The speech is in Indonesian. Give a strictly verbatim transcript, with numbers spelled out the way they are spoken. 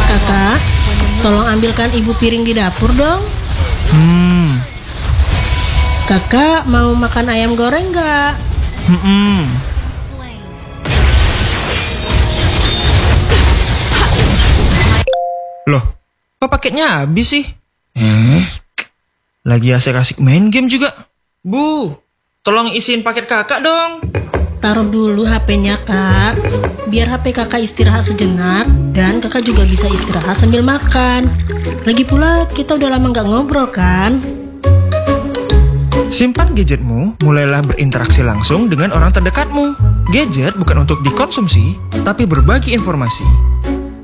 Kakak, tolong ambilkan ibu piring di dapur dong. Hmm, Kakak mau makan ayam goreng nggak? hmm, Loh, kok paketnya habis sih? Eh, lagi asik-asik main game juga. Bu, tolong isiin paket kakak dong. Taruh dulu H P-nya, Kak. Biar H P kakak istirahat sejenak dan kakak juga bisa istirahat sambil makan. Lagi pula kita udah lama nggak ngobrol kan? Simpan gadgetmu, mulailah berinteraksi langsung dengan orang terdekatmu. Gadget bukan untuk dikonsumsi, tapi berbagi informasi.